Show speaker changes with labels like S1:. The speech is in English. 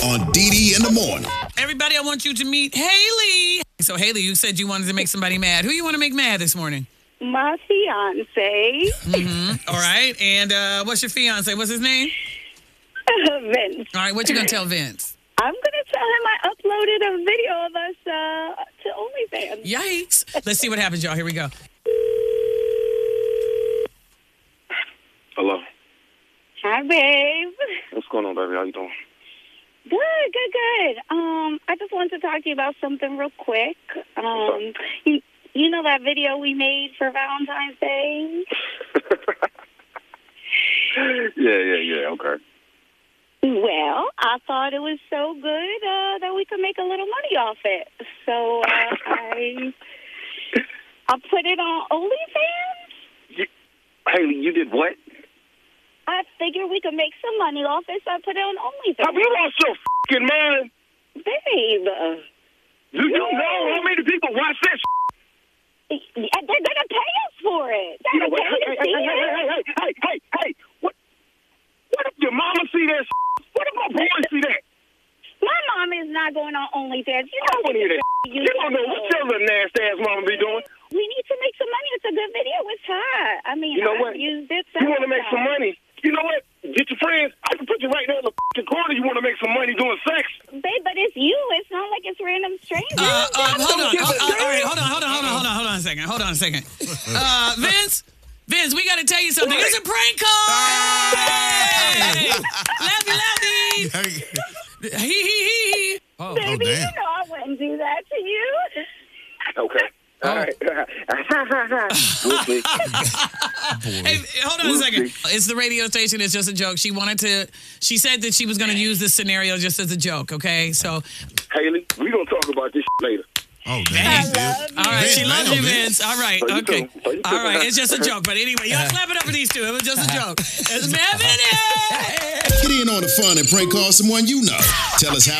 S1: on DD in the morning.
S2: Everybody, I want you to meet Haley. So, Haley, you said you wanted to make somebody mad. Who you want to make mad this morning?
S3: My fiance.
S2: All right. And what's your fiance? What's his name?
S3: Vince.
S2: All right. What you going to tell Vince?
S3: I'm going to tell him I uploaded a video of us to OnlyFans.
S2: Yikes. Let's see what happens, y'all. Here we go.
S4: Hello.
S3: Hi, babe.
S4: What's going on, baby? How you doing?
S3: Good. I just wanted to talk to you about something real quick. You know that video we made for Valentine's Day?
S4: Yeah, okay.
S3: Well, I thought it was so good that we could make a little money off it. So I put it on OnlyFans.
S4: Haley, you did what?
S3: I figured we could make some money off it, so I put it on OnlyFans.
S4: Have you lost your f***ing mind?
S3: Babe.
S4: Do you know how many people watch that
S3: They're going to pay us for it.
S4: You know what? Hey, what if your mama see that What if my boys see that?
S3: My mom is not going on OnlyFans. You know
S4: what you don't know what your little nasty ass mama be doing.
S3: We need to make some money. It's a good video. It's hot. I mean,
S4: you know what?
S3: Used it.
S4: You want to make some money? You know what? Get your friends. I can put you right there in the f***ing corner. You want to make some money doing sex?
S3: Babe, but it's you. It's not like it's random strangers.
S2: Hold on a second. Vince, we got to tell you something. It's a prank call. Hey! Laughy. He.
S3: Oh, baby, you know I wouldn't do that to you.
S4: Okay. All right.
S2: Hey, hold on a second. It's the radio station. It's just a joke. She said that she was going to use this scenario just as a joke, okay? So,
S4: Haley, we're going to talk about this later.
S1: Oh, damn.
S2: All right,
S1: Vince,
S2: she loves you,
S1: Vince.
S2: Vince. All right, okay. All right, it's just a joke. But anyway, y'all clap it up for these two. It was just a joke. It's Matt Vinny.
S1: Get in on the fun and prank call someone you know. Tell us how